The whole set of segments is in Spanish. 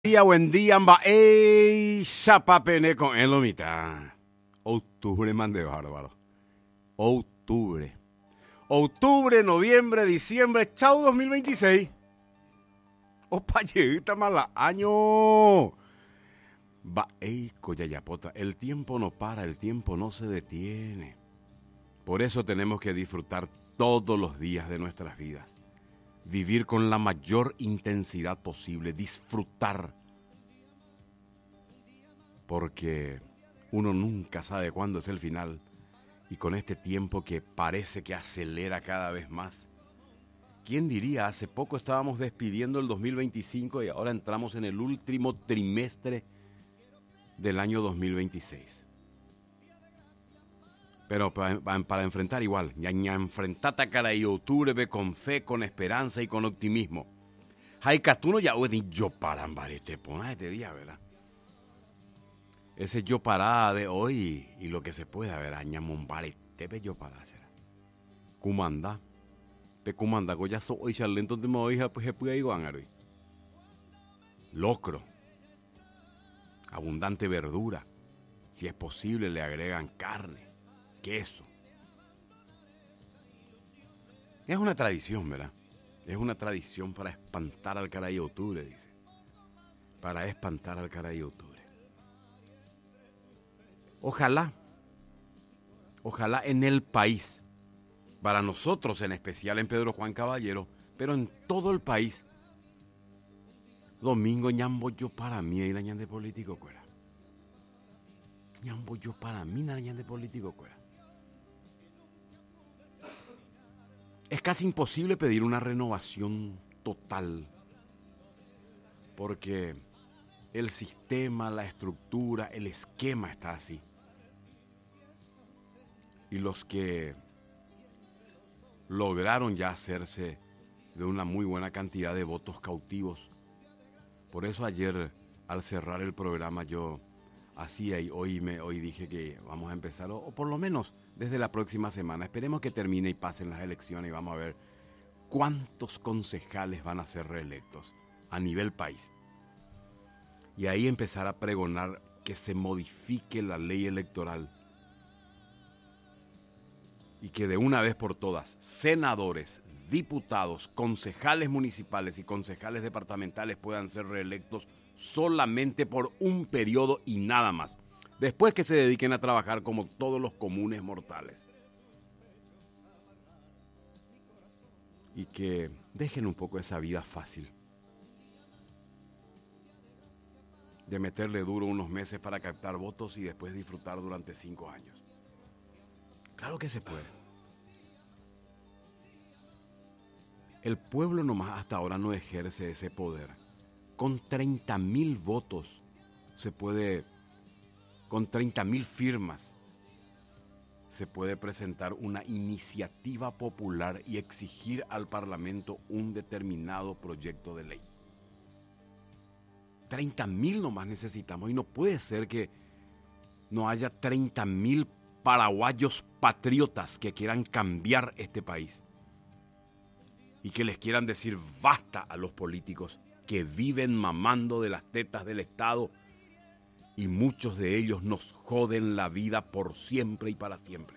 Buen día, mba, chapapene con elomita. Octubre, man de bárbaro. Octubre, noviembre, diciembre, chao 2026. Opa, lleguita mala año. Va, coyayapota, el tiempo no para, el tiempo no se detiene. Por eso tenemos que disfrutar todos los días de nuestras vidas. Vivir con la mayor intensidad posible, disfrutar. Porque uno nunca sabe cuándo es el final. Y con este tiempo que parece que acelera cada vez más. ¿Quién diría? Hace poco estábamos despidiendo el 2025 y ahora entramos en el último trimestre del año 2026. Pero para enfrentar igual, ya enfrentata cara y octubre con fe, con esperanza y con optimismo. Hay castuno ya hoy yo parambarete pona este día, ¿verdad? Ese yo parada de hoy y lo que se pueda, ¿verdad? Ñamombarete pe yo parada será. Cumanda. Pe cumanda goya so hoy charlento de mo hija pues se puede igual, locro. Abundante verdura. Si es posible le agregan carne. Queso. Es una tradición, ¿verdad? Es una tradición para espantar al caray octubre, dice. Para espantar al caray octubre. Ojalá en el país, para nosotros en especial en Pedro Juan Caballero, pero en todo el país, domingo ñambo yo para mí y la ñan de político cuera. Ñambo yo para mí la ñan de político cuera. Es casi imposible pedir una renovación total, porque el sistema, la estructura, el esquema está así. Y los que lograron ya hacerse de una muy buena cantidad de votos cautivos. Por eso ayer, al cerrar el programa, yo hacía y hoy dije que vamos a empezar, o por lo menos desde la próxima semana. Esperemos que termine y pasen las elecciones y vamos a ver cuántos concejales van a ser reelectos a nivel país. Y ahí empezar a pregonar que se modifique la ley electoral y que de una vez por todas, senadores, diputados, concejales municipales y concejales departamentales puedan ser reelectos solamente por un periodo y nada más. Después que se dediquen a trabajar como todos los comunes mortales. Y que dejen un poco esa vida fácil. De meterle duro unos meses para captar votos y después disfrutar durante 5 años. Claro que se puede. El pueblo nomás hasta ahora no ejerce ese poder. Con 30,000 votos se puede, con 30,000 firmas, se puede presentar una iniciativa popular y exigir al Parlamento un determinado proyecto de ley. 30,000 nomás necesitamos y no puede ser que no haya 30,000 paraguayos patriotas que quieran cambiar este país y que les quieran decir basta a los políticos que viven mamando de las tetas del Estado y muchos de ellos nos joden la vida por siempre y para siempre.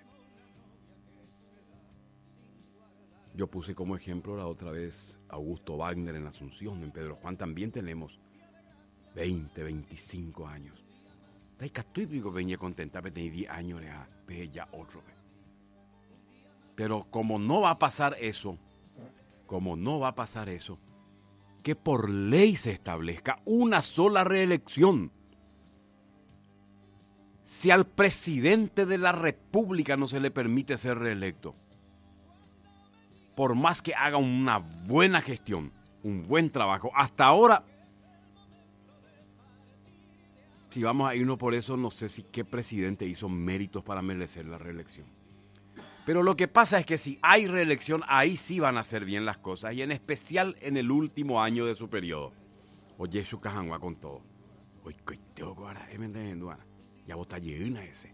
Yo puse como ejemplo la otra vez Augusto Wagner en Asunción, en Pedro Juan también tenemos 20, 25 años. Está católico venía contenta, pero tenía 10 años ya otro. Pero como no va a pasar eso, que por ley se establezca una sola reelección. Si al presidente de la República no se le permite ser reelecto, por más que haga una buena gestión, un buen trabajo, hasta ahora, si vamos a irnos por eso, no sé si qué presidente hizo méritos para merecer la reelección. Pero lo que pasa es que si hay reelección, ahí sí van a hacer bien las cosas, y en especial en el último año de su periodo. Oye, su cajangua con todo. Oye, coiteo, guara, ya vota llena ese.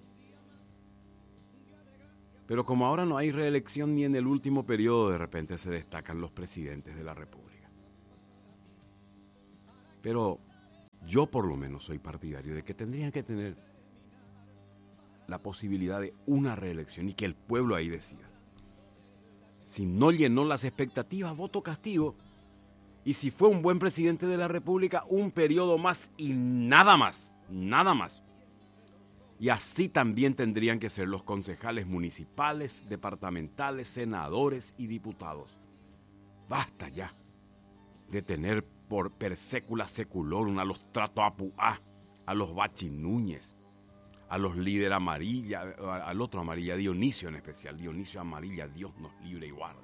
Pero como ahora no hay reelección ni en el último periodo, de repente se destacan los presidentes de la República. Pero yo por lo menos soy partidario de que tendrían que tener la posibilidad de una reelección y que el pueblo ahí decida. Si no llenó las expectativas, voto castigo. Y si fue un buen presidente de la República, un periodo más y nada más, nada más. Y así también tendrían que ser los concejales municipales, departamentales, senadores y diputados. Basta ya de tener por per secula seculorum a los Trato Apuá, a los Bachi Núñez, a los líder amarilla, al otro amarilla, Dionisio en especial, Dionisio Amarilla, Dios nos libre y guarde.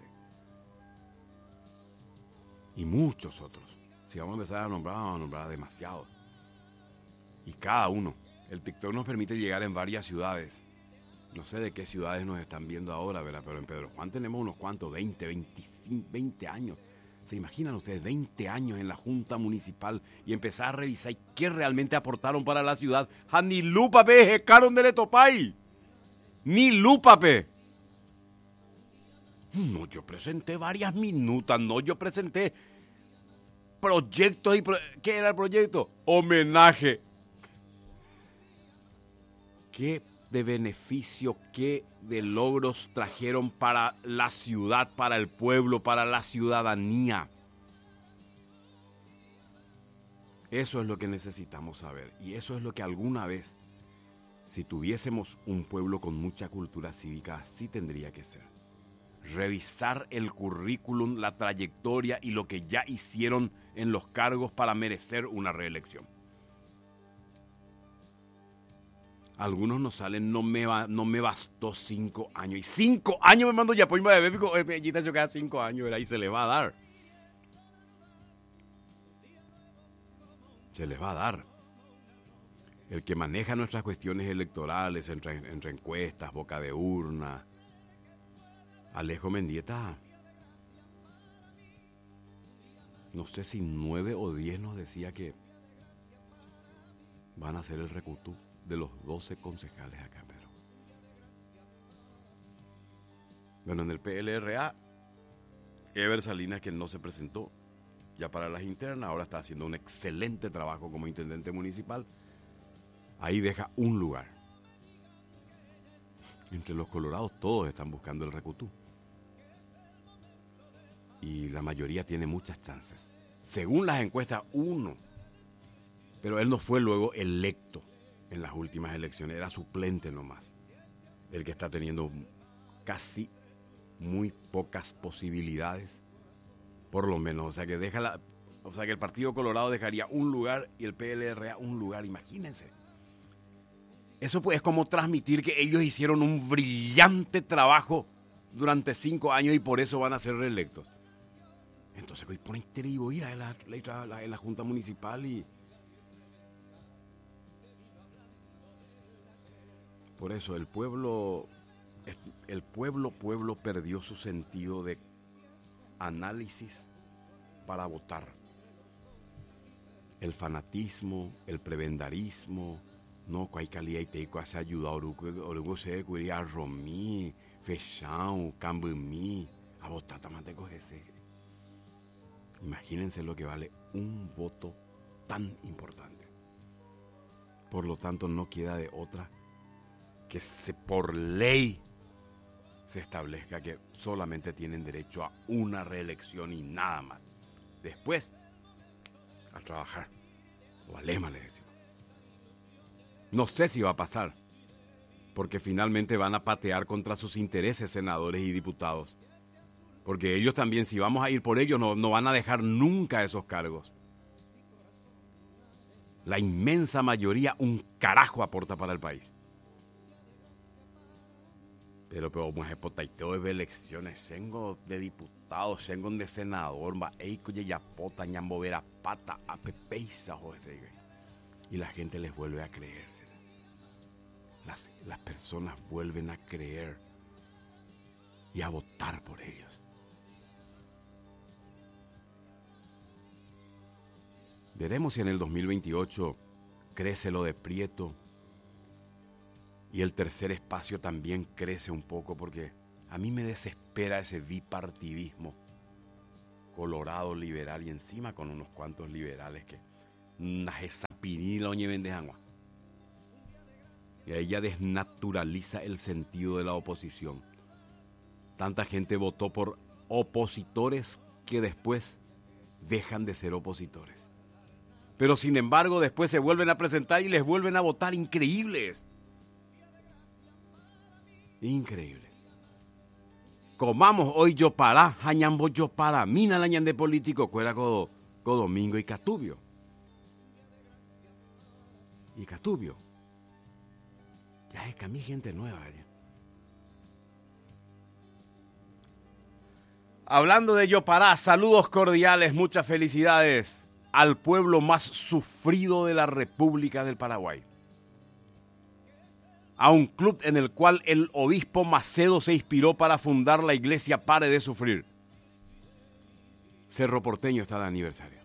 Y muchos otros. Si vamos a empezar a nombrar, vamos a nombrar demasiados. Y cada uno. El TikTok nos permite llegar en varias ciudades. No sé de qué ciudades nos están viendo ahora, ¿verdad? Pero en Pedro Juan tenemos unos cuantos, 20, 25, 20 años. ¿Se imaginan ustedes 20 años en la Junta Municipal y empezar a revisar qué realmente aportaron para la ciudad? ¡Ja, ni lupa, pe! ¡Jecaron de Letopay! ¡Ni lupa, pe! No, yo presenté varias minutas, no, yo presenté proyectos y... ¿Qué era el proyecto? Homenaje. ¿Qué de beneficio, qué de logros trajeron para la ciudad, para el pueblo, para la ciudadanía? Eso es lo que necesitamos saber. Y eso es lo que alguna vez, si tuviésemos un pueblo con mucha cultura cívica, así tendría que ser. Revisar el currículum, la trayectoria y lo que ya hicieron en los cargos para merecer una reelección. Algunos nos salen, no me bastó 5 años. Y 5 años me mando ya, pues me bebé, yo queda 5 años, ¿verdad? Y se le va a dar. Se les va a dar. El que maneja nuestras cuestiones electorales, entre encuestas, boca de urna, Alejo Mendieta, no sé si 9 o 10 nos decía que van a hacer el recutú de los 12 concejales acá, pero bueno, en el PLRA, Ever Salinas, que no se presentó ya para las internas, ahora está haciendo un excelente trabajo como intendente municipal, ahí deja un lugar. Entre los colorados todos están buscando el recutú y la mayoría tiene muchas chances, según las encuestas, uno, pero él no fue luego electo en las últimas elecciones, era suplente nomás, el que está teniendo casi muy pocas posibilidades, por lo menos, o sea que el Partido Colorado dejaría un lugar y el PLRA un lugar, imagínense. Eso pues es como transmitir que ellos hicieron un brillante trabajo durante 5 años y por eso van a ser reelectos. Entonces hoy ponen ir a la Junta Municipal y por eso el pueblo perdió su sentido de análisis para votar. El fanatismo, el prebendarismo, no, hay calidad y te hace ayudar, orugo se cuiría romí, fechão, cambumí, a votar tamateco ese. Imagínense lo que vale un voto tan importante. Por lo tanto, no queda de otra que por ley se establezca que solamente tienen derecho a una reelección y nada más. Después, a trabajar. O a lema, le decimos. No sé si va a pasar, porque finalmente van a patear contra sus intereses senadores y diputados. Porque ellos también, si vamos a ir por ellos, no van a dejar nunca esos cargos. La inmensa mayoría un carajo aporta para el país. Pero como es potaiteo de elecciones, tengo de diputados, tengo de senador, eiko yapota, ñambovera pata, apepeisa, y la gente les vuelve a creer. Las personas vuelven a creer y a votar por ellos. Veremos si en el 2028 crece lo de Prieto y el tercer espacio también crece un poco, porque a mí me desespera ese bipartidismo colorado, liberal y encima con unos cuantos liberales que esa pinila oñe vende agua. Y ahí ya desnaturaliza el sentido de la oposición. Tanta gente votó por opositores que después dejan de ser opositores. Pero sin embargo después se vuelven a presentar y les vuelven a votar. Increíbles. Increíble. Comamos hoy yo para, jañambo yo para, mina la de político, cuera co Domingo y Catubio. Ya es que a mí gente nueva. Ya. Hablando de Yopará, saludos cordiales, muchas felicidades al pueblo más sufrido de la República del Paraguay. A un club en el cual el obispo Macedo se inspiró para fundar la iglesia Pare de Sufrir. Cerro Porteño está de aniversario.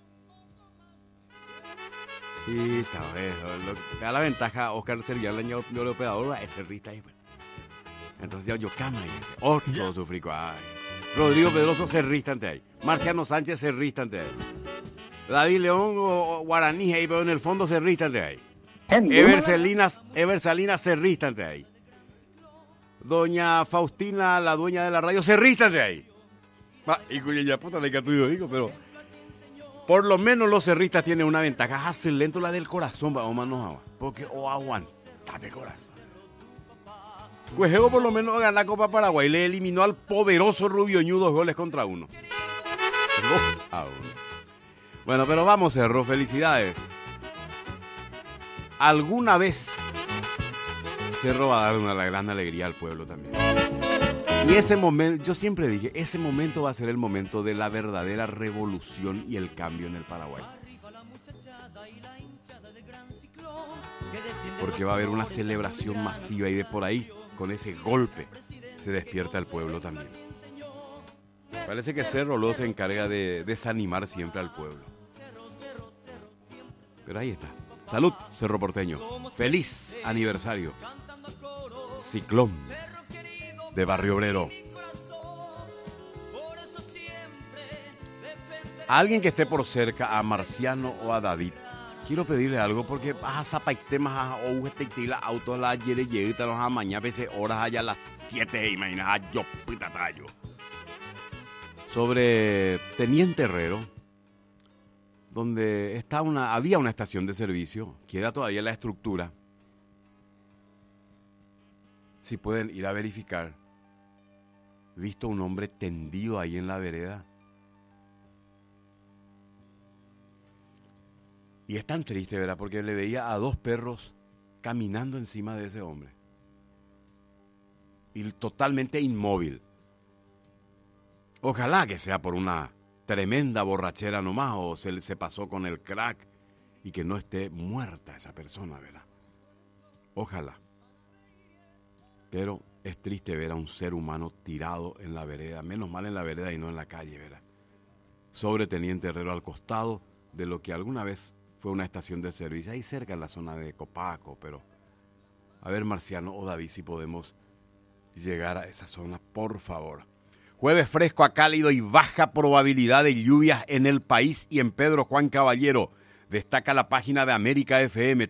Y está bien, da la ventaja Oscar Serial, el operador, ese rita ahí. Entonces yo cama y ese otro sufrico. Rodrigo Pedroso Cerrista ante ahí. Marciano Sánchez Cerrista ante ahí. David León o Guaraní ahí, pero en el fondo Cerrista ante ahí. Ever Salinas Cerrista ante ahí. Doña Faustina, la dueña de la radio, Cerrista ante ahí. Y cuya ya puta le catuyo digo, pero por lo menos los cerristas tienen una ventaja. Hace lento la del corazón, vamos manos agua. Porque aguantate corazón. Cuejego por lo menos ganó la Copa Paraguay. Le eliminó al poderoso Rubio Ñu 2 goles contra 1. 2-1. Bueno, pero vamos, Cerro, felicidades. Alguna vez Cerro va a dar una gran alegría al pueblo también. Y ese momento, yo siempre dije, ese momento va a ser el momento de la verdadera revolución y el cambio en el Paraguay. Porque va a haber una celebración masiva y de por ahí, con ese golpe, se despierta el pueblo también. Parece que Cerro luego se encarga de desanimar siempre al pueblo. Pero ahí está. Salud, Cerro Porteño. Feliz aniversario. Ciclón de Barrio Obrero. A alguien que esté por cerca, a Marciano o a David, quiero pedirle algo porque vas a zapaitemas a usteitila autos la yere los a mañana veces horas allá a las 7 imaginas yo pitatayo. Sobre Teniente Herrero, donde había una estación de servicio, queda todavía la estructura. Si pueden ir a verificar, visto un hombre tendido ahí en la vereda. Y es tan triste, ¿verdad? Porque le veía a 2 perros caminando encima de ese hombre. Y totalmente inmóvil. Ojalá que sea por una tremenda borrachera nomás o se pasó con el crack y que no esté muerta esa persona, ¿verdad? Ojalá. Pero es triste ver a un ser humano tirado en la vereda, menos mal en la vereda y no en la calle, ¿verdad? Sobre Teniente Herrero al costado de lo que alguna vez fue una estación de servicio, ahí cerca en la zona de Copaco, pero a ver, Marciano o David, si podemos llegar a esa zona, por favor. Jueves fresco a cálido y baja probabilidad de lluvias en el país y en Pedro Juan Caballero. Destaca la página de América FM,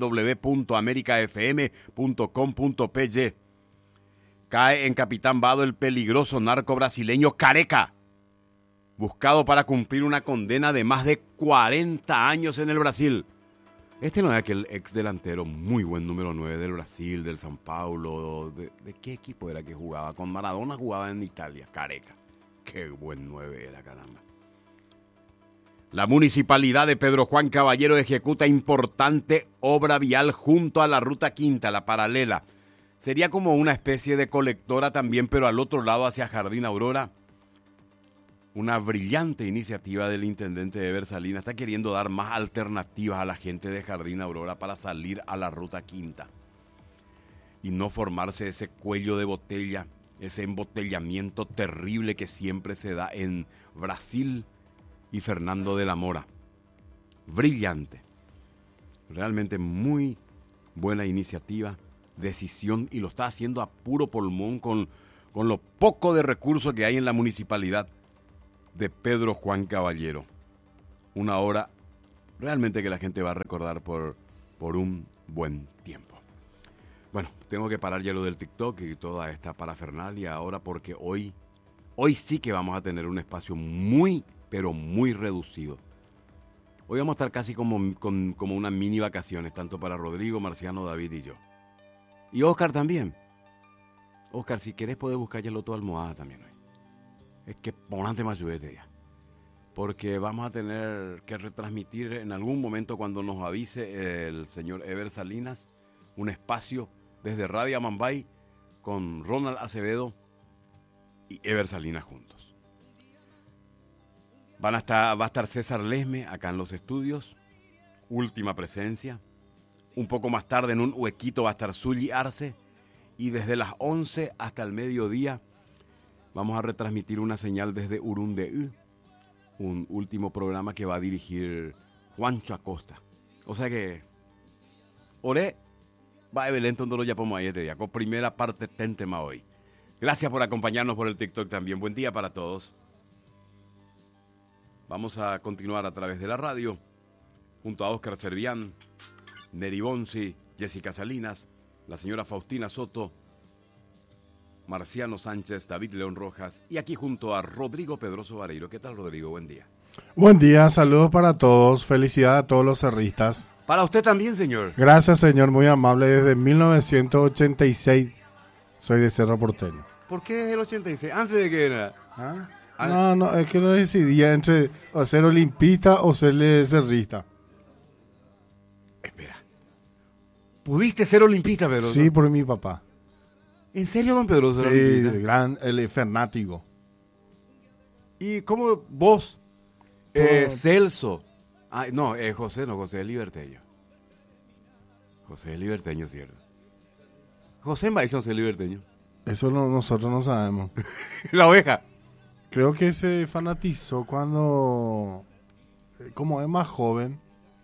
www.americafm.com.py. Cae en Capitán Vado el peligroso narco brasileño Careca, buscado para cumplir una condena de más de 40 años en el Brasil. Este no es aquel ex delantero muy buen número 9 del Brasil, del São Paulo. ¿De qué equipo era que jugaba? Con Maradona jugaba en Italia, Careca. Qué buen 9 era, caramba. La municipalidad de Pedro Juan Caballero ejecuta importante obra vial junto a la Ruta Quinta, la paralela. Sería como una especie de colectora también, pero al otro lado hacia Jardín Aurora. Una brillante iniciativa del intendente Ever Salinas. Está queriendo dar más alternativas a la gente de Jardín Aurora para salir a la Ruta Quinta. Y no formarse ese cuello de botella, ese embotellamiento terrible que siempre se da en Brasil y Fernando de la Mora. Brillante. Realmente muy buena iniciativa, decisión, y lo está haciendo a puro pulmón con lo poco de recursos que hay en la municipalidad de Pedro Juan Caballero. Una obra realmente que la gente va a recordar por un buen tiempo. Bueno, tengo que parar ya lo del TikTok y toda esta parafernalia ahora porque hoy sí que vamos a tener un espacio muy, pero muy reducido. Hoy vamos a estar casi como unas mini vacaciones, tanto para Rodrigo, Marciano, David y yo. Y Oscar también. Oscar, si querés podés buscar ya tu almohada también hoy. Es que ponante más lluvete ya. Porque vamos a tener que retransmitir en algún momento cuando nos avise el señor Ever Salinas un espacio desde Radio Amambay con Ronald Acevedo y Ever Salinas juntos. Va a estar César Lesme acá en los estudios, última presencia. Un poco más tarde en un huequito va a estar Zully Arce y desde las 11 hasta el mediodía vamos a retransmitir una señal desde Urundeú, un último programa que va a dirigir Juancho Acosta. O sea que oré va a Belén donde lo llamamos ahí este día, con primera parte tema hoy. Gracias por acompañarnos por el TikTok también. Buen día para todos. Vamos a continuar a través de la radio, junto a Oscar Servián, Neri Bonzi, Jessica Salinas, la señora Faustina Soto, Marciano Sánchez, David León Rojas y aquí junto a Rodrigo Pedroso Vareiro. ¿Qué tal, Rodrigo? Buen día. Buen día, saludos para todos, felicidad a todos los cerristas. Para usted también, señor. Gracias, señor, muy amable. Desde 1986 soy de Cerro Porteño. ¿Por qué el 86? ¿Antes de que era? ¿Ah? No, es que no decidía entre ser olimpista o ser cerrista. Espera. ¿Pudiste ser olimpista, Pedro? Sí, por mi papá. ¿En serio, don Pedro? Sí, el fanático. ¿Y cómo vos, Celso? No, José es liberteño. José es liberteño, ¿cierto? José Maison es liberteño. Eso nosotros no sabemos. La oveja. Creo que se fanatizó cuando, como es más joven,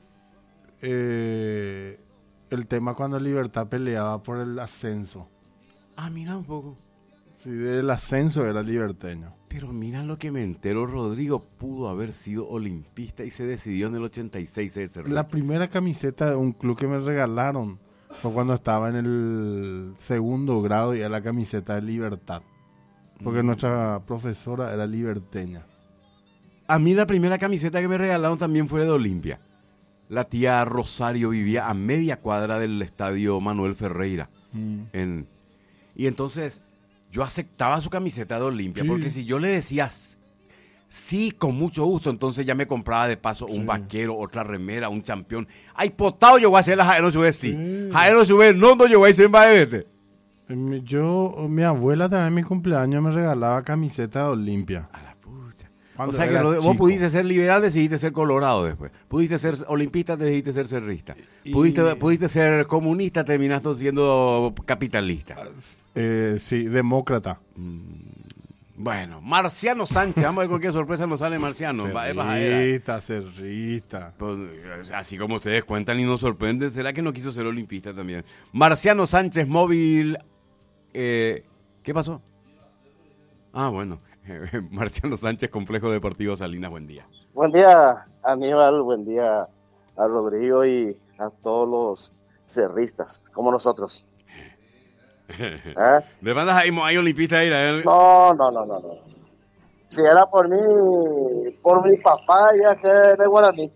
el tema cuando Libertad peleaba por el ascenso. Mira un poco. Sí, del ascenso era liberteño. Pero mira lo que me entero, Rodrigo pudo haber sido olimpista y se decidió en el 86 ser cerrista. La primera camiseta de un club que me regalaron fue cuando estaba en el segundo grado y era la camiseta de Libertad. Porque nuestra profesora era liberteña. A mí la primera camiseta que me regalaron también fue de Olimpia. La tía Rosario vivía a media cuadra del estadio Manuel Ferreira. Y entonces yo aceptaba su camiseta de Olimpia, porque si yo le decía sí, con mucho gusto, entonces ya me compraba de paso un vaquero, otra remera, un campeón. Ay, potado yo voy a hacer la Jaero Subé, sí. Jaero Subé, no yo voy a hacer en vete. Mi abuela también en mi cumpleaños me regalaba camiseta de Olimpia. A la pucha. Cuando o sea que vos pudiste ser liberal, decidiste ser colorado después. Pudiste ser olimpista, decidiste ser cerrista. Pudiste ser comunista, terminaste siendo capitalista. Sí, demócrata. Bueno, Marciano Sánchez, vamos a ver con qué sorpresa nos sale Marciano. Cerrista. Pues, así como ustedes cuentan y nos sorprenden, ¿será que no quiso ser olimpista también? Marciano Sánchez, móvil. ¿Qué pasó? Bueno. Marciano Sánchez, Complejo Deportivo Salinas, buen día. Buen día, Aníbal, buen día a Rodrigo y a todos los cerristas, como nosotros. ¿De bandas hay olimpistas ahí? No. Si era por mi papá iba a ser de Guaraní.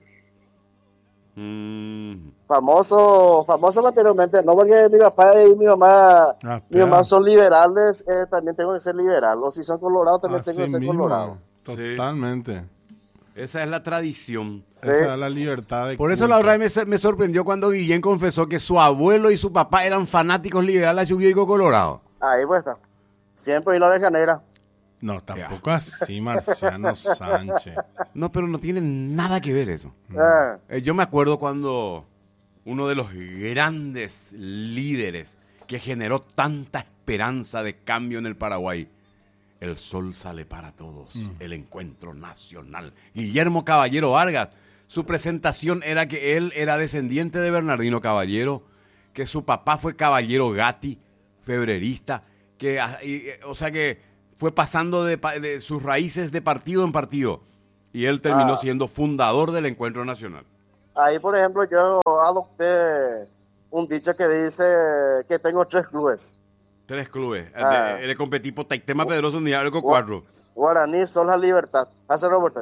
Famoso anteriormente, no porque mi papá y mi mamá son liberales, también tengo que ser liberal, o si son colorados también tengo que ser mismo, colorado. Totalmente. Sí. Esa es la tradición. Esa es la libertad de Por eso la verdad me sorprendió cuando Guillén confesó que su abuelo y su papá eran fanáticos liberales y Hugo Colorado. Ahí pues está. Siempre y la oveja negra. No, tampoco así, Marciano Sánchez. No, pero no tiene nada que ver eso. Yo me acuerdo cuando uno de los grandes líderes que generó tanta esperanza de cambio en el Paraguay, el sol sale para todos, el encuentro nacional. Guillermo Caballero Vargas, su presentación era que él era descendiente de Bernardino Caballero, que su papá fue Caballero Gatti, febrerista, o sea que fue pasando de sus raíces de partido en partido y él terminó siendo fundador del Encuentro Nacional. Ahí, por ejemplo, yo adopté un dicho que dice que tengo 3 clubes. 3 clubes. Él competí por Taitema Pedroso ni algo 4. Guaraní, Sol, La Libertad. Hace Roberto.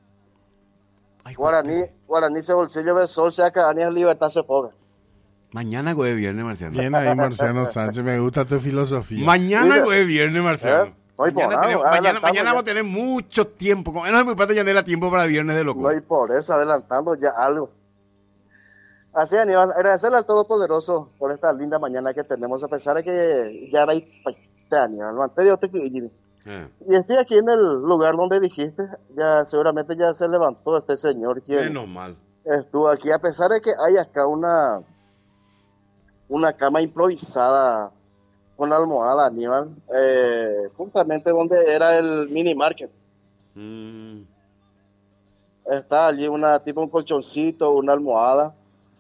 Guaraní se bolsillo de Sol, se acá, Libertad se pobre. Mañana es viernes, Marciano. Bien ahí, Marciano Sánchez, me gusta tu filosofía. Mañana es viernes, Marciano. Mañana vamos a tener mucho tiempo. No es muy parte ya no tiempo para viernes de loco. No, y por eso, adelantando ya algo. Así, Aníbal, agradecerle al Todopoderoso por esta linda mañana que tenemos, a pesar de que ya era Aníbal, lo anterior te y estoy aquí en el lugar donde dijiste, ya seguramente ya se levantó este señor quien menos mal estuvo aquí, a pesar de que hay acá una cama improvisada con almohada, Aníbal, justamente donde era el mini market. Está allí un colchoncito, una almohada,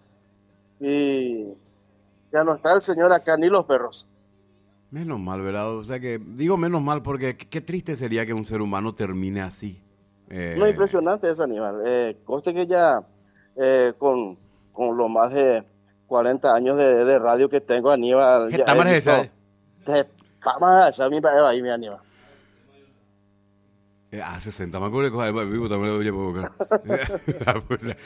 y ya no está el señor acá ni los perros. Menos mal, ¿verdad? O sea que digo menos mal porque qué triste sería que un ser humano termine así. No, impresionante es, Aníbal. Conste que ya con lo más de 40 años de radio que tengo, Aníbal. ¿Qué está más esa? Mi Aníbal. 60 me acuerdo que vivo también lo voy a buscar.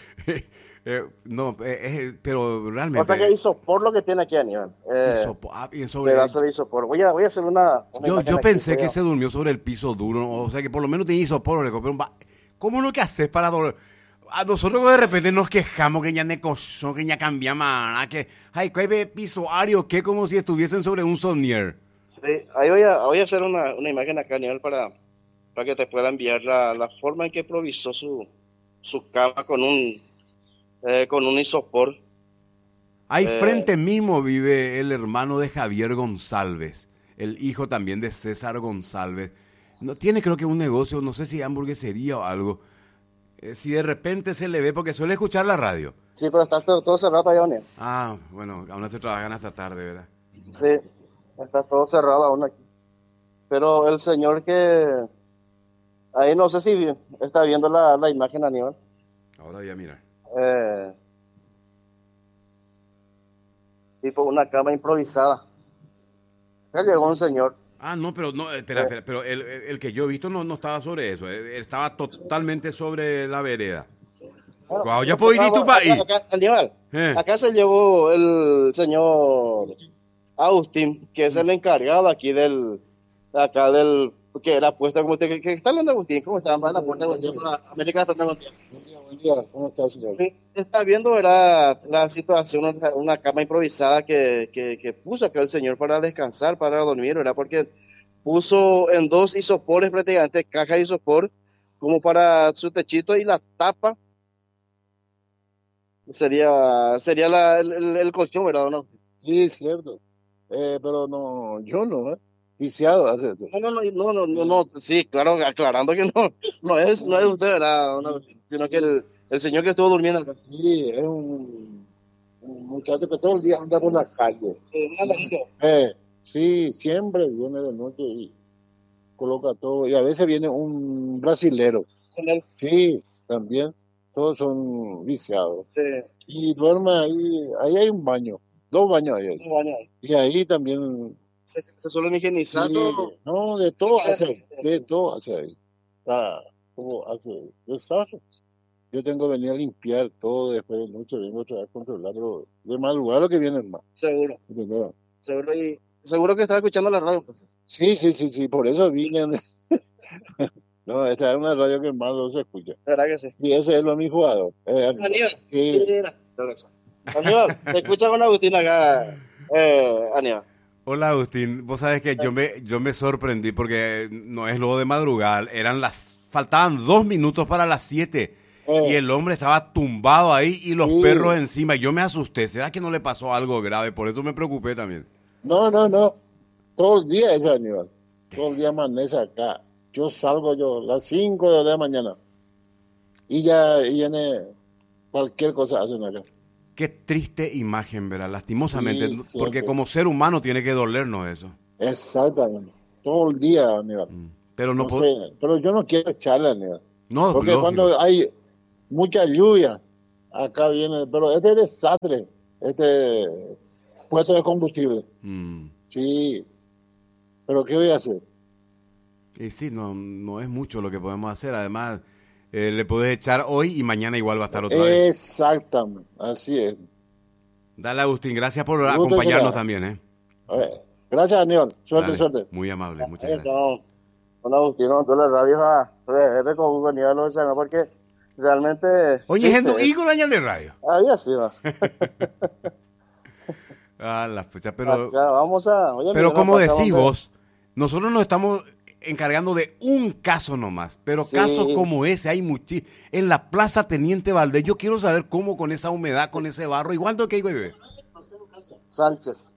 Pero realmente. O sea que isopor lo que tiene aquí, Aníbal. Pedazo de isopor. Voy a hacer una yo pensé que se durmió sobre el piso duro, o sea que por lo menos tiene isopor. Pero ¿cómo lo que haces para dormir? A nosotros de repente nos quejamos que ya necosó, que ya cambiamos, que hay piso ario, que como si estuviesen sobre un Somnier. Sí, ahí voy a hacer una imagen acá, Aníbal, para que te pueda enviar la forma en que improvisó su cama con un isopor. Ahí frente mismo vive el hermano de Javier González, el hijo también de César González. No, tiene creo que un negocio, no sé si hamburguesería o algo. Si de repente se le ve, porque suele escuchar la radio. Sí, pero está todo cerrado allá, Aníbal. Bueno, aún se trabajan hasta tarde, ¿verdad? Sí, está todo cerrado aún aquí. Pero el señor que... Ahí no sé si está viendo la imagen, Aníbal. Ahora voy a mirar. Tipo una cama improvisada. Ya llegó un señor. No, pero no, espera, pero el que yo he visto no estaba sobre eso, estaba totalmente sobre la vereda. Bueno, ya puedo ir tu país. Aníbal, acá se llevó el señor Agustín, que es el encargado aquí que era puesto como usted, que está hablando Agustín, ¿cómo está? Va a la puerta de América de Buen día, ¿cómo está, señor? Sí, está viendo, era la situación, una cama improvisada que puso acá el señor para descansar, para dormir, ¿verdad? Porque puso en 2 isopores prácticamente, caja de isopor, como para su techito, y la tapa sería el colchón, ¿verdad? ¿No? Sí, es cierto. Pero no, yo no, viciado hace esto. No, sí, claro, aclarando que no es usted, ¿verdad? Sino que el señor que estuvo durmiendo acá. Sí, es un muchacho que todo el día anda por la calle. Sí, siempre viene de noche y coloca todo. Y a veces viene un brasilero. Sí, también. Todos son viciados. Sí. Y duerme ahí hay un baño. 2 baños ahí. Y ahí también... ¿Se suelen higienizar todo? No, de todo hace ahí. Como hace desastre. Yo tengo que venir a limpiar todo después de noche, vengo otra vez a controlarlo. De madrugada lo que viene más. Seguro. ¿Entendés? Seguro que estaba escuchando la radio. Sí, por eso vine. No, esta es una radio que más no se escucha. ¿Verdad que sí? Y ese es mi jugador. Aníbal. Sí. Aníbal, te escucha con Agustín acá, Aníbal. Hola Agustín, vos sabés que yo me sorprendí porque no es luego de madrugada, faltaban 2 minutos para las 7 y el hombre estaba tumbado ahí y los perros encima. Yo me asusté, ¿será que no le pasó algo grave? Por eso me preocupé también. No, todo el día es Aníbal, todo el día amanece acá. Yo salgo las 5 de la mañana y ya viene cualquier cosa hacen acá. Qué triste imagen, ¿verdad? Lastimosamente, porque como ser humano tiene que dolernos eso. Exactamente. Todo el día, Aníbal. Pero pero yo no quiero echarle, Aníbal. No, porque lógico. Cuando hay mucha lluvia, acá viene, pero este es desastre, este puesto de combustible. Sí, pero ¿qué voy a hacer? Y sí, no es mucho lo que podemos hacer. Además, le podés echar hoy y mañana igual va a estar otra vez. Exactamente, así es. Dale, Agustín, gracias por Gusto acompañarnos será. también, ¿eh? Gracias, Daniel. Suerte, Dale, suerte. muy amable, muchas gracias. Don Agustín, no, todas las radios con Daniel lo saben, porque realmente... Oye, gente, ¿y con la señal de radio? Ahí así va. La pucha, pero... Acá vamos a... Oye, pero mira, como acá decís donde- vos, nosotros nos estamos encargando de un caso nomás, pero Sí. casos como ese hay muchísimos. En la Plaza Teniente Valdés, yo quiero saber cómo con esa humedad, con ese barro, igual que hay, bebé. Sánchez,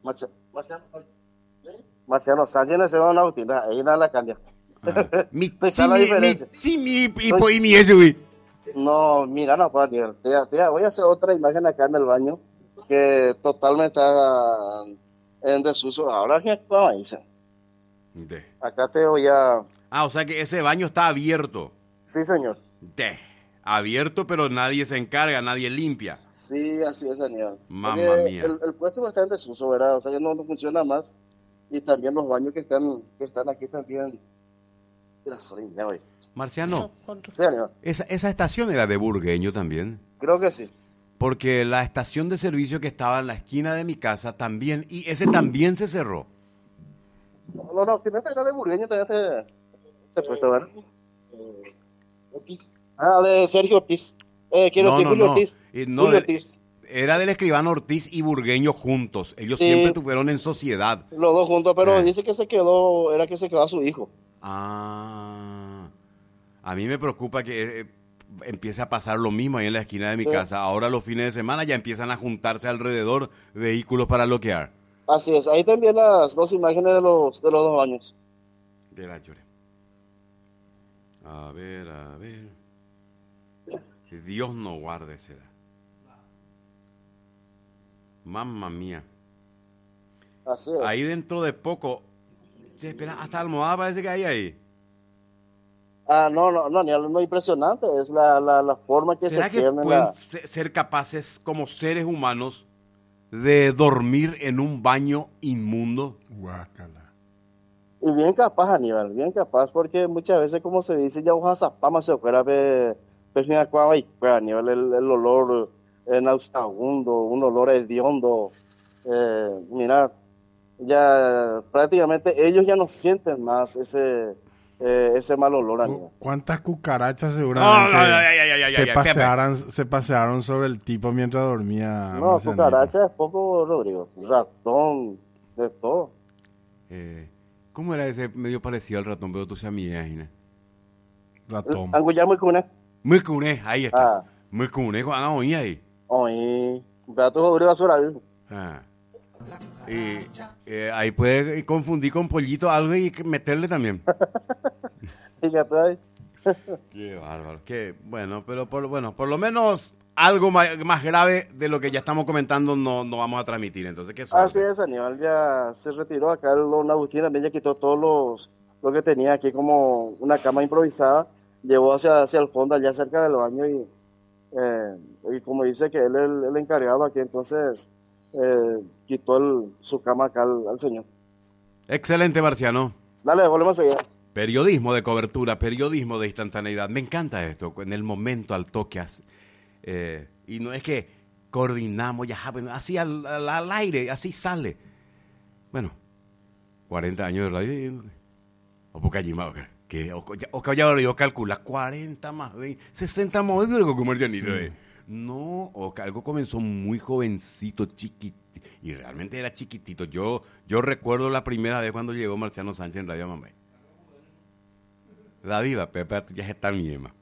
Marciano Sánchez, ese Don Agustín, ahí da la cambia. Mi, Pues sí, está la mi, diferencia. sí, y mi ese, güey. No, mira, no, pues, Daniel, voy a hacer otra imagen acá en el baño que totalmente está en desuso. Ahora que ¿cómo dice? Acá te voy a... O sea que ese baño está abierto. Sí, señor. Abierto, pero nadie se encarga, nadie limpia. Sí, así es, Daniel. Mamma Porque mía. el puesto está en desuso, ¿verdad? O sea que no funciona más. Y también los baños que están aquí también. Mira, soy ya voy. Marciano, Sí, Daniel. esa estación era de Burgueño también. Creo que sí. Porque la estación de servicio que estaba en la esquina de mi casa también, y ese también se cerró. No, si no era de Burgueño, también te he puesto a ver. De Sergio Ortiz. Quiero decir Julio Ortiz. Julio Ortiz. Era del escribano Ortiz y Burgueño juntos. Ellos Sí. siempre estuvieron en sociedad. Los dos juntos, pero dice que se quedó a su hijo. A mí me preocupa que empiece a pasar lo mismo ahí en la esquina de mi Sí. casa. Ahora los fines de semana ya empiezan a juntarse alrededor vehículos para bloquear. Así es. Ahí también las dos imágenes de los 2 baños. De la llore. A ver. Que Dios no guarde será. Mamma mía. Así es. Ahí dentro de poco. Sí, espera, hasta almohada parece que hay ahí. No, ni algo impresionante. Es la forma que ¿Será se que quedan en pueden la... ser capaces como seres humanos de dormir en un baño inmundo? Guácala. Y bien capaz, Aníbal, bien capaz, porque muchas veces, como se dice, ya hojas zapama se fuera Aníbal, el olor nauseabundo, un olor hediondo. Mira, ya prácticamente ellos ya no sienten más ese mal olor, Aníbal. ¿Cuántas cucarachas seguramente Pepe. se pasearon sobre el tipo mientras dormía? No, Marcianito? cucaracha es poco, Rodrigo. Ratón, de todo. ¿Cómo era ese medio parecido al ratón? Pero tú seas mi Gina. Ratón. Anguilla muy cune. Muy cune, ahí está. Muy cune, con oí ahí. Oye, un pedazo de Rodrigo basura. Ahí puede confundir con pollito algo y meterle también. Fíjate ahí. Qué bárbaro. Bueno, pero por lo menos algo más grave de lo que ya estamos comentando no vamos a transmitir. Entonces, ¿qué suerte? Así es, Aníbal ya se retiró. Acá el don Agustín también ya quitó todos lo que tenía aquí como una cama improvisada. Llevó hacia el fondo, allá cerca del baño y como dice que él es el encargado aquí, entonces quitó su cama acá al señor. Excelente, Marciano. Dale, volvemos a seguir. Periodismo de cobertura, periodismo de instantaneidad. Me encanta esto, en el momento, al toque. Y no es que coordinamos, ya, así al aire, así sale. Bueno, 40 años de radio. O poca allí más, que o ya lo calcula, 40 más 20, 60 más 20, pero comercianito. No, algo comenzó muy jovencito, chiquitito, y realmente era chiquitito. Yo recuerdo la primera vez cuando llegó Marciano Sánchez en Radio Mamey. La viva, Pepe, ya está mi ema.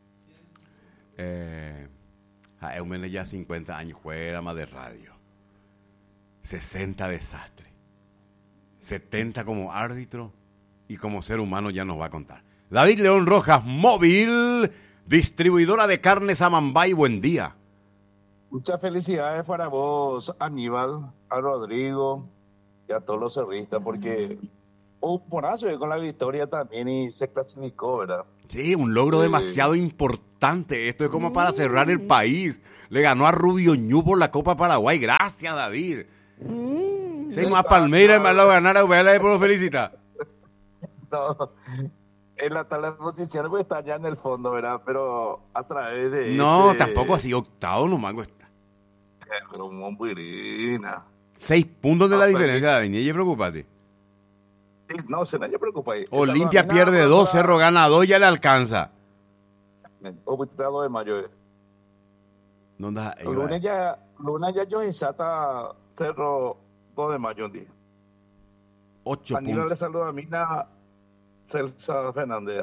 Eumene ya 50 años, fuera más de radio. 60 desastre. 70 como árbitro y como ser humano ya nos va a contar. David León Rojas, móvil, distribuidora de carnes Amambay, buen día. Muchas felicidades para vos, Aníbal, a Rodrigo y a todos los cerristas, porque hubo un ponazo con la victoria también y se clasificó, ¿verdad? Sí, un logro demasiado importante. Esto es como para cerrar el país. Le ganó a Rubio Ñu por la Copa Paraguay. Gracias, David. Si más Palmeiras me lo ganara, voy a la por felicita. No, en la tabla de posiciones pues está ya en el fondo, ¿verdad? Pero a través de... No, tampoco así, octavo nomás está. Pero Mombuirina. 6 puntos de la No, diferencia, David. Ni preocupate. Sí, no, se me preocupa ahí. Olimpia pierde 2, Cerro gana 2, ya le alcanza. O 2 de mayo. ¿Dónde está? Lunes ya yo está Cerro 2 de mayo un día. 8 Aníbal puntos. le saluda a Mina Celsa Fernández.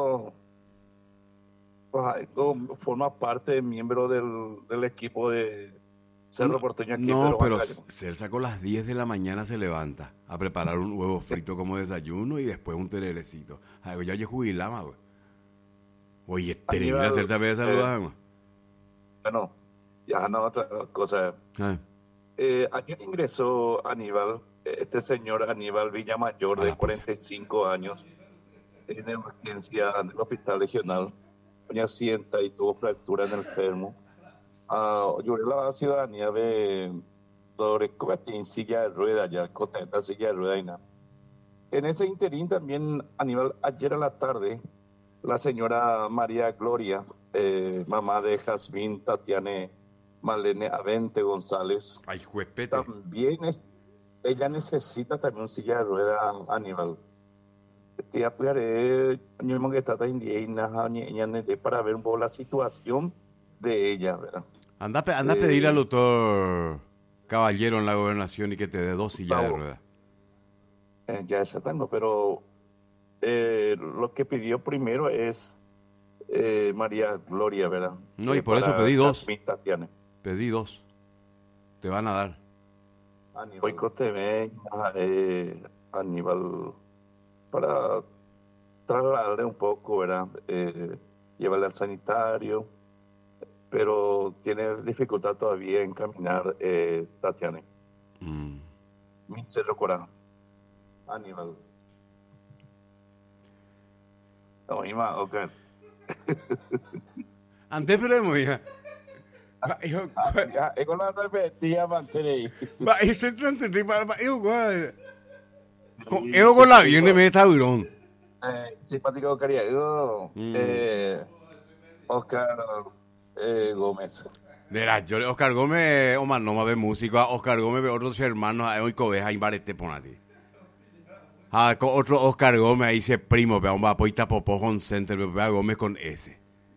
Forma parte, miembro del equipo de Cerro Porteño aquí. No, pero Bacayo. Celsa con las 10 de la mañana se levanta a preparar un huevo frito como desayuno y después un tererecito. Ay, ya yo jubilaba, güey. Oye, terrible Aníbal, Celsa me saludar, güey. Bueno, ya no otra cosa. Ayer ingresó Aníbal, este señor Aníbal Villamayor, de 45 años, en emergencia del Hospital Regional. Tenía sienta y tuvo fractura en el fémur. Yo la ciudadanía de Dolores Cobati en silla de rueda, ya contenta silla de rueda y nada. En ese interín también, Aníbal, ayer a la tarde, la señora María Gloria, mamá de Jazmín Tatiane Malene Avente González, Ay, juepete. también ella necesita también silla de rueda, Aníbal. Tía Pujaré, yo me está para ver un poco la situación de ella, ¿verdad? Anda a pedir al doctor Caballero en la gobernación y que te dé 2 sillas de ruedas. Ya esa tengo, pero lo que pidió primero es María Gloria, ¿verdad? No, y por eso pedí 2. Tatiana. Pedí 2. Te van a dar. Hoy Costeme, Aníbal, para trasladarle un poco, ¿verdad? Llevarle al sanitario, pero tiene dificultad todavía en caminar, Tatiana. Mi Cerro Corán. Aníbal. No, Ima, ok. Antes pero muy hija. Es con la repetida mantener. Va, ese es yo con la viene me está durón. Simpático querido. Oscar Gómez. Verás, yo Oscar Gómez, Omar no me ve músico, Oscar Gómez ve otros hermanos, hoy cobeja y barete ponati. Con otro Oscar Gómez ahí se primo, vea un vapoita popojón center, vea Gómez con S.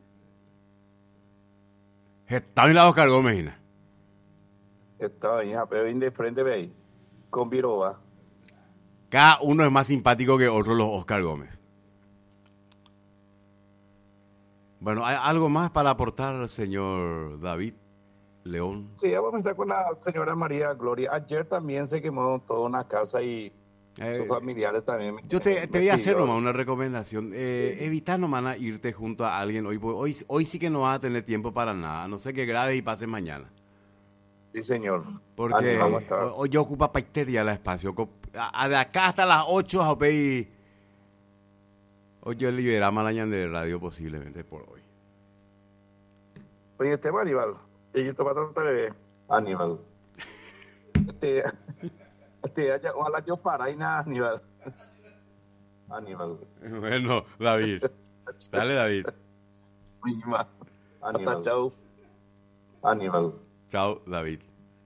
Está en la Oscar Gómez, Gina. Está hija, pero de frente ve ahí, con Viroba. Cada uno es más simpático que otro los Oscar Gómez. Bueno, ¿hay algo más para aportar, señor David León? Sí, vamos a estar con la señora María Gloria. Ayer también se quemó toda una casa y sus familiares también. Yo te voy a hacer nomás una recomendación. Evita nomás irte junto a alguien hoy sí que no vas a tener tiempo para nada. No sé qué grave y pase mañana. Sí, señor. Porque hoy yo ocupa paitería el espacio. De acá hasta las 8 hoy yo liberamos a la de radio posiblemente por hoy. Oye, este Aníbal. Y yo te voy a tratar de Aníbal. Ojalá yo para y nada, Aníbal. Bueno, David. Dale, David. Aníbal. Hasta chao. Aníbal. Chao, David.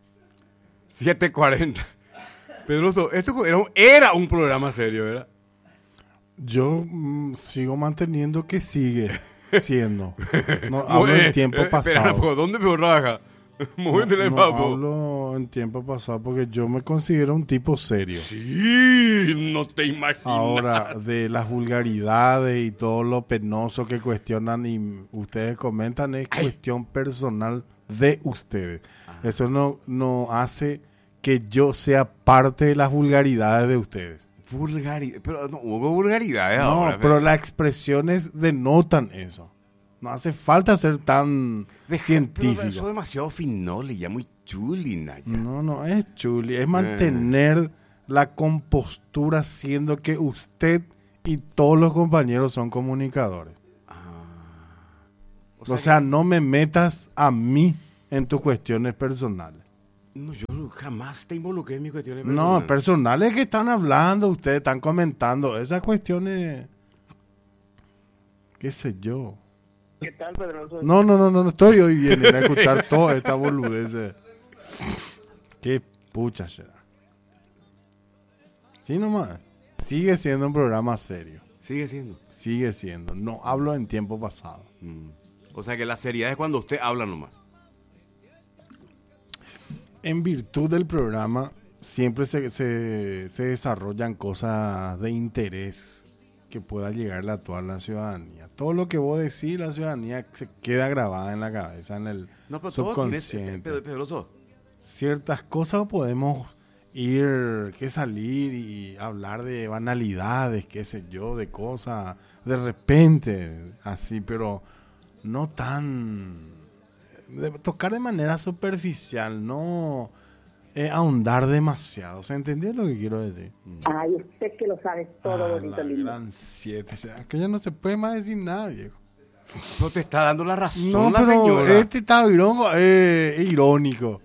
7:40. Pedroso, esto era un programa serio, ¿verdad? Yo sigo manteniendo que sigue siendo. No hablo en tiempo pasado. Espera, ¿dónde me trabaja? No hablo en tiempo pasado porque yo me considero un tipo serio. Sí, no te imaginas. Ahora, de las vulgaridades y todo lo penoso que cuestionan y ustedes comentan es cuestión personal de ustedes. Eso no hace que yo sea parte de las vulgaridades de ustedes. Pero no hubo vulgaridades no, ahora. Pero las expresiones denotan eso. No hace falta ser tan científico. Pero eso es demasiado finoli, ya muy chuli, Naya. No es chuli. Es mantener la compostura siendo que usted y todos los compañeros son comunicadores. O sea, no me metas a mí en tus cuestiones personales. No, yo jamás te involucré en mis cuestiones personales. No, personales que están hablando, ustedes están comentando. Esas cuestiones, qué sé yo. ¿Qué tal, Pedroso? No estoy hoy bien a escuchar toda esta boludez. Qué pucha será. Sí nomás. Sigue siendo un programa serio. Sigue siendo. Sigue siendo. No hablo en tiempo pasado. O sea que la seriedad es cuando usted habla nomás. En virtud del programa, siempre se desarrollan cosas de interés que pueda llegarle a toda la ciudadanía. Todo lo que vos decís, la ciudadanía se queda grabada en la cabeza, en el subconsciente. Pedroso. Ciertas cosas podemos salir y hablar de banalidades, qué sé yo, de cosas de repente, así, pero no tan... tocar de manera superficial, no ahondar demasiado. ¿Se entendió lo que quiero decir? Ay, usted que lo sabe todo, bonito, lindo. Gran 7, o sea, que ya no se puede más decir nada, viejo. No te está dando la razón no, la pero señora. Este está irónico.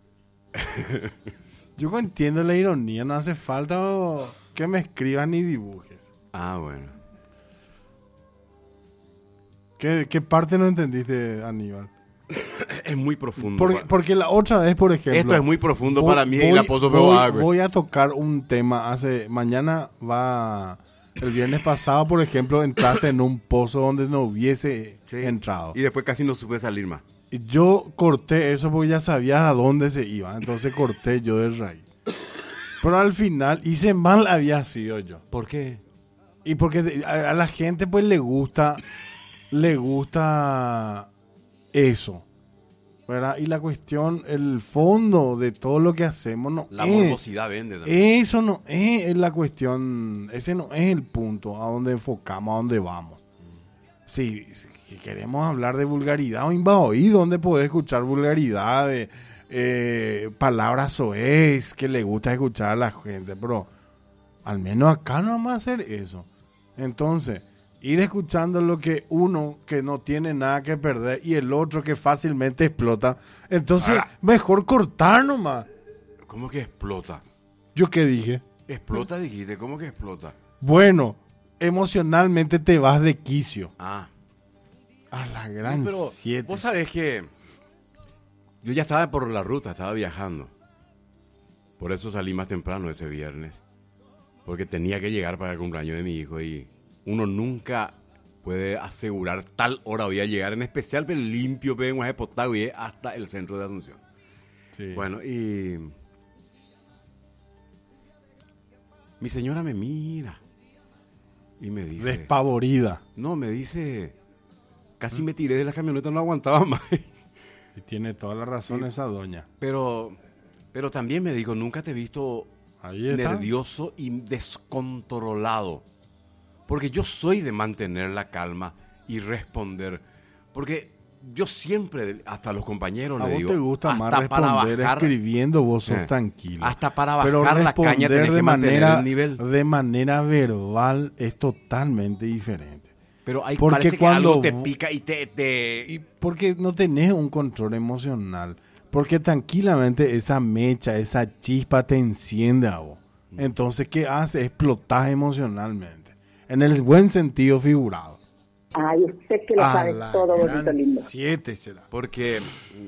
Yo entiendo la ironía, no hace falta que me escribas ni dibujes. Ah, bueno. ¿Qué parte no entendiste, Aníbal? Es muy profundo. Porque la otra vez, por ejemplo... Esto es muy profundo para mí y la pozo voy a tocar un tema. Mañana va... El viernes pasado, por ejemplo, entraste en un pozo donde no hubiese entrado. Y después casi no supe salir más. Yo corté eso porque ya sabía a dónde se iba. Entonces corté yo de raíz. Pero al final hice mal había sido yo. ¿Por qué? Y porque a la gente pues le gusta eso, ¿verdad? Y la cuestión, el fondo de todo lo que hacemos no la morbosidad vende también. Eso no es la cuestión, ese no es el punto a donde enfocamos, a donde vamos. Si queremos hablar de vulgaridad o invaoí, ¿dónde podés escuchar vulgaridad de palabras soez que le gusta escuchar a la gente? Pero al menos acá no vamos a hacer eso. Entonces, ir escuchando lo que uno que no tiene nada que perder y el otro que fácilmente explota. Entonces, mejor cortar nomás. ¿Cómo que explota? ¿Yo qué dije? Explota, dijiste. ¿Cómo que explota? Bueno, emocionalmente te vas de quicio. Ah. A la gran pero 7. Vos sabés que yo ya estaba por la ruta, estaba viajando. Por eso salí más temprano ese viernes. Porque tenía que llegar para el cumpleaños de mi hijo y uno nunca puede asegurar tal hora voy a llegar, en especial pero limpio, pero en potado y hasta el centro de Asunción. Sí. Bueno, y mi señora me mira y me dice... Despavorida. No, me dice... Casi me tiré de la camioneta, no aguantaba más. Y tiene toda la razón esa doña. Pero también me dijo, nunca te he visto nervioso y descontrolado. Porque yo soy de mantener la calma y responder. Porque yo siempre, hasta a los compañeros le digo... A vos te gusta más responder escribiendo, vos sos tranquilo. Hasta para bajar la caña tenés que mantener el nivel. De manera verbal es totalmente diferente. Pero hay porque parece que algo te pica y y porque no tenés un control emocional. Porque tranquilamente esa mecha, esa chispa te enciende a vos. Entonces, ¿qué hace? Explotás emocionalmente. En el buen sentido figurado. Ay, usted que lo sabe todo, bonito, lindo. 7 será. Porque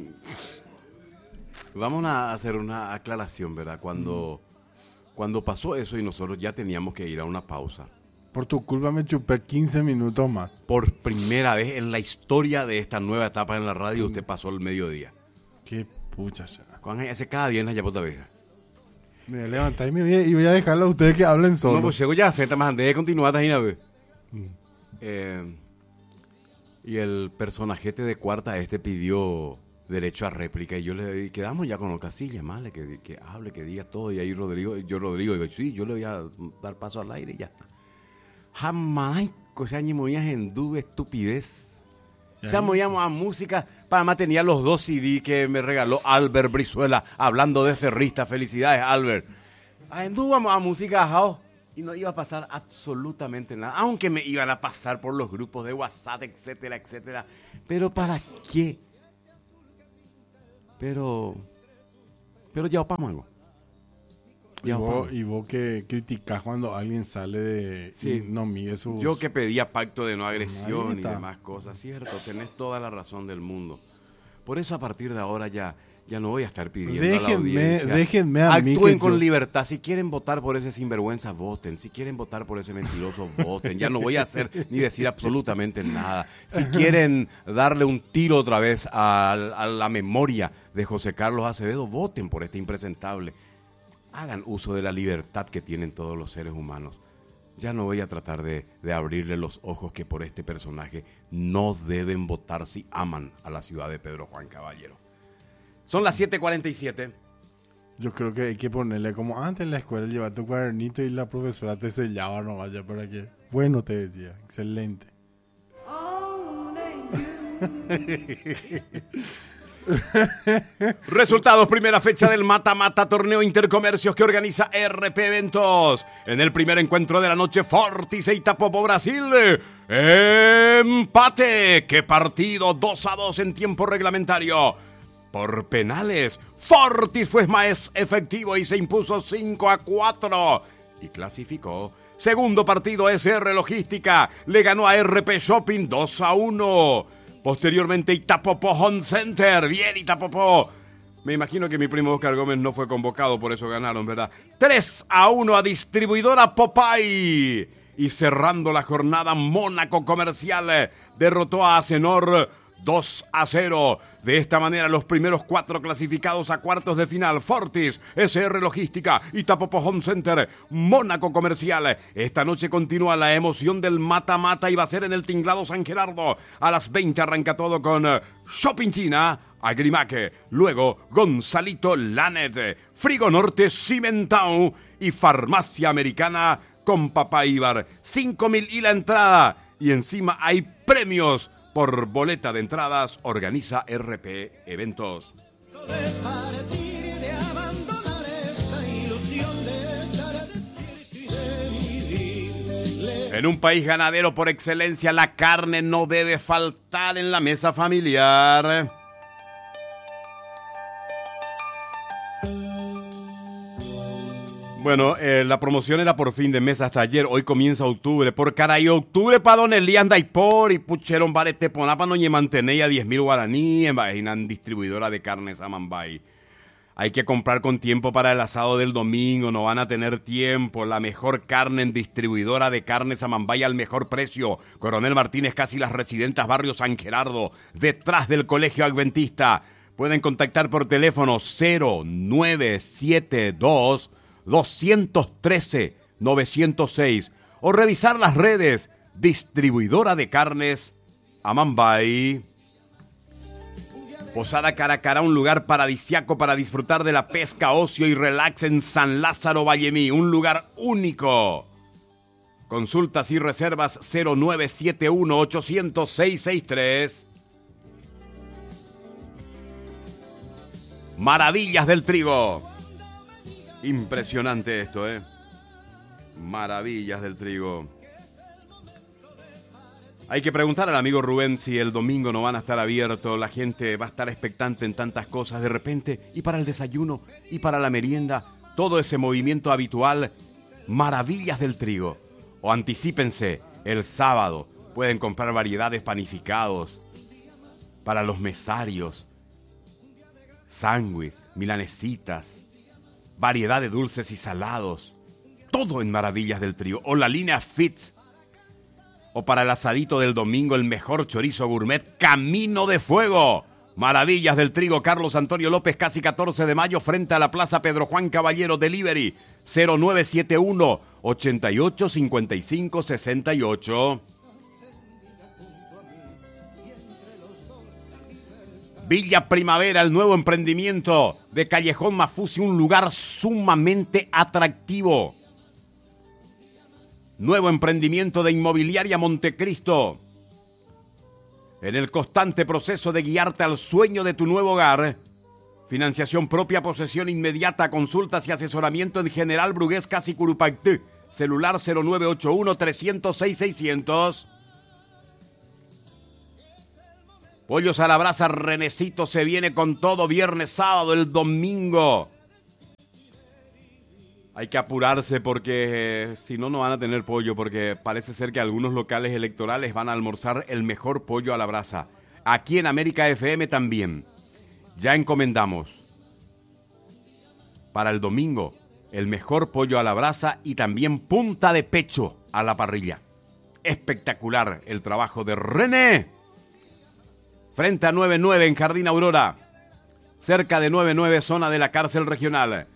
vamos a hacer una aclaración, ¿verdad? Cuando pasó eso y nosotros ya teníamos que ir a una pausa. Por tu culpa me chupé 15 minutos más. Por primera vez en la historia de esta nueva etapa en la radio, usted pasó el mediodía. Qué pucha será. Hace cada viernes ya por la vieja. Me voy a levantar y voy a dejarlo a ustedes que hablen solos. No, pues llego ya, Z más antes de continuar, Tajina, y el personajete de cuarta pidió derecho a réplica y yo le quedamos ya con los casillas, más que hable, que diga todo, y ahí Rodrigo digo, sí, yo le voy a dar paso al aire y ya está. Jamás, cosa ni movías en duda, estupidez. O sea, movíamos a música, para más tenía los 2 CD que me regaló Albert Brizuela, hablando de cerrista, felicidades Albert. En duda vamos a música, jao. Y no iba a pasar absolutamente nada, aunque me iban a pasar por los grupos de WhatsApp, etcétera, etcétera. Pero ¿para qué? Pero ya opamos algo. Y vos que criticás cuando alguien sale de... Sí. Y no mide sus... Yo que pedía pacto de no agresión y demás cosas, cierto, tenés toda la razón del mundo. Por eso a partir de ahora ya no voy a estar pidiendo a la audiencia. Déjenme a mí actúen con libertad. Si quieren votar por ese sinvergüenza, voten. Si quieren votar por ese mentiroso, voten. Ya no voy a hacer ni decir absolutamente nada. Si quieren darle un tiro otra vez a la memoria de José Carlos Acevedo, voten por este impresentable. Hagan uso de la libertad que tienen todos los seres humanos. Ya no voy a tratar de abrirle los ojos que por este personaje no deben votar si aman a la ciudad de Pedro Juan Caballero. Son las 7:47. Yo creo que hay que ponerle como antes en la escuela, llevar tu cuadernito y la profesora te sellaba, no vaya para que... Bueno, te decía, excelente. Resultados, primera fecha del mata-mata torneo Intercomercios que organiza RP Eventos. En el primer encuentro de la noche, Fortis e Itapopo, Brasil. Empate. ¡Qué partido! 2-2 en tiempo reglamentario. Por penales, Fortis fue más efectivo y se impuso 5-4 y clasificó. Segundo partido, SR Logística le ganó a RP Shopping 2-1. Posteriormente, Itapopo Home Center. Bien, Itapopo. Me imagino que mi primo Oscar Gómez no fue convocado, por eso ganaron, ¿verdad? 3-1 a Distribuidora Popeye. Y cerrando la jornada, Mónaco Comercial derrotó a Acenor 2-0. De esta manera, los primeros 4 clasificados a cuartos de final: Fortis, SR Logística, Itapopo Home Center, Mónaco Comercial. Esta noche continúa la emoción del mata-mata y va a ser en el Tinglado San Gerardo. A las 20 arranca todo con Shopping China, Agrimaque, luego Gonzalito Lanet, Frigo Norte Cimentao y Farmacia Americana con Papá Ibar. 5.000 y la entrada. Y encima hay premios por boleta de entradas. Organiza RP Eventos. En un país ganadero por excelencia, la carne no debe faltar en la mesa familiar. Bueno, la promoción era por fin de mes hasta ayer. Hoy comienza octubre. Por caray, octubre para don Elías Daipor y pucheron barete ponapa no ye mantener 10.000 guaraní en distribuidora de carnes Amambay. Hay que comprar con tiempo para el asado del domingo, no van a tener tiempo. La mejor carne en distribuidora de carnes Amambay al mejor precio. Coronel Martínez, casi las Residentas, barrio San Gerardo, detrás del Colegio Adventista. Pueden contactar por teléfono 0972 213-906 o revisar las redes. Distribuidora de carnes Amambay. Posada Caracara, un lugar paradisiaco para disfrutar de la pesca, ocio y relax en San Lázaro Vallemí, un lugar único. Consultas y reservas 0971-800-663. Maravillas del Trigo. Impresionante esto, Maravillas del Trigo. Hay que preguntar al amigo Rubén si el domingo no van a estar abiertos. La gente va a estar expectante en tantas cosas de repente. Y para el desayuno y para la merienda, todo ese movimiento habitual. Maravillas del Trigo. O anticípense, el sábado pueden comprar variedades panificados para los mesarios. Sándwiches, milanesitas, variedad de dulces y salados, todo en Maravillas del Trigo. O la línea Fitz, o para el asadito del domingo, el mejor chorizo gourmet Camino de Fuego. Maravillas del Trigo, Carlos Antonio López, casi 14 de mayo, frente a la Plaza Pedro Juan Caballero. Delivery 0971-885568. Villa Primavera, el nuevo emprendimiento de Callejón Mafusi, un lugar sumamente atractivo. Nuevo emprendimiento de Inmobiliaria Montecristo. En el constante proceso de guiarte al sueño de tu nuevo hogar. Financiación propia, posesión inmediata, consultas y asesoramiento en General Brugués, casi Curupactú. celular 0981-306-600. Pollos a la brasa, Renecito se viene con todo viernes, sábado, el domingo. Hay que apurarse porque si no, no van a tener pollo, porque parece ser que algunos locales electorales van a almorzar el mejor pollo a la brasa. Aquí en América FM también. Ya encomendamos para el domingo el mejor pollo a la brasa y también punta de pecho a la parrilla. Espectacular el trabajo de René. Frente a 99 en Jardín Aurora. Cerca de 99, zona de la cárcel regional.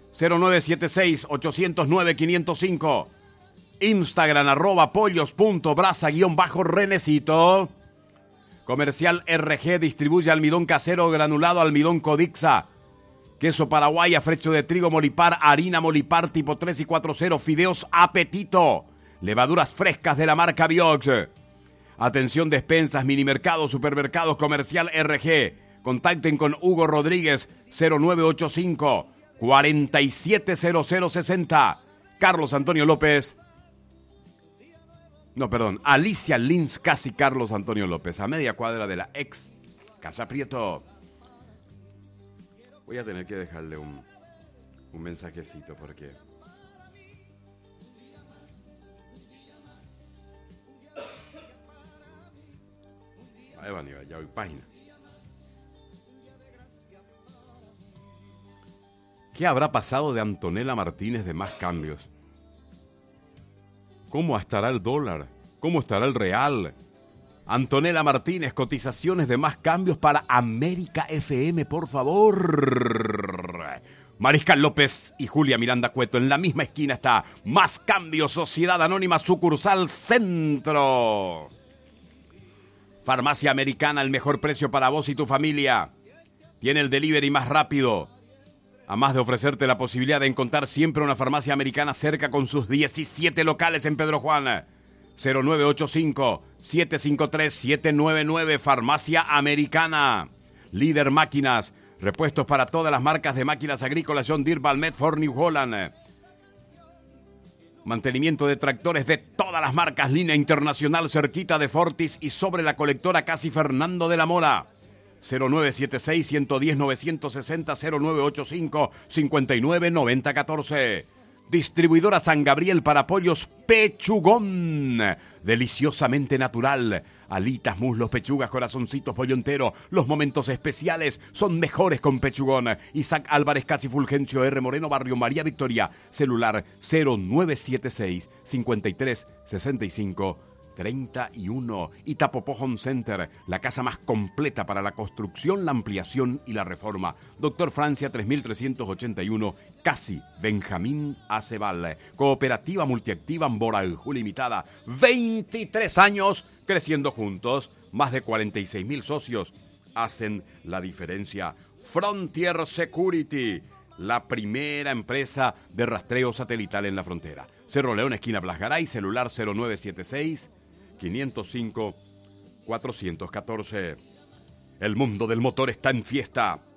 0976-809-505. Instagram @pollos.brasa_renecito. Comercial RG distribuye almidón casero granulado, almidón Codixa. Queso Paraguay, afrecho de trigo Molipar, harina Molipar tipo 3 y 4.0, fideos Apetito. Levaduras frescas de la marca Biox. Atención despensas, minimercados, supermercados, comercial RG. Contacten con Hugo Rodríguez 0985 470060. Carlos Antonio López. No, perdón. Alicia Lins, casi Carlos Antonio López. A media cuadra de la ex Casa Prieto. Voy a tener que dejarle un mensajecito porque... Ahí va, Aníbal, ya voy página. ¿Qué habrá pasado de Antonella Martínez de Más Cambios? ¿Cómo estará el dólar? ¿Cómo estará el real? Antonella Martínez, cotizaciones de Más Cambios para América FM, por favor. Mariscal López y Julia Miranda Cueto. En la misma esquina está Más Cambios, Sociedad Anónima, sucursal Centro. Farmacia Americana, el mejor precio para vos y tu familia. Tiene el delivery más rápido. Además de ofrecerte la posibilidad de encontrar siempre una farmacia americana cerca con sus 17 locales en Pedro Juan. 0985-753-799, Farmacia Americana. Líder Máquinas, repuestos para todas las marcas de máquinas agrícolas, John Deere, Valmet, Ford, New Holland. Mantenimiento de tractores de todas las marcas, línea internacional cerquita de Fortis y sobre la colectora Casi Fernando de la Mora. 0976-110-960, 0985-599014. Distribuidora San Gabriel para pollos Pechugón. Deliciosamente natural. Alitas, muslos, pechugas, corazoncitos, pollo entero. Los momentos especiales son mejores con Pechugón. Isaac Álvarez, Casi Fulgencio R. Moreno, Barrio María Victoria. Celular 0976-5365-31. Itapopo Home Center, la casa más completa para la construcción, la ampliación y la reforma. Doctor Francia 3381, Casi Benjamín Acebal. Cooperativa Multiactiva Amborajú Limitada. 23 años creciendo juntos. Más de 46,000 socios hacen la diferencia. Frontier Security, la primera empresa de rastreo satelital en la frontera. Cerro León, esquina Blas Garay, celular 0976-505-414. El mundo del motor está en fiesta.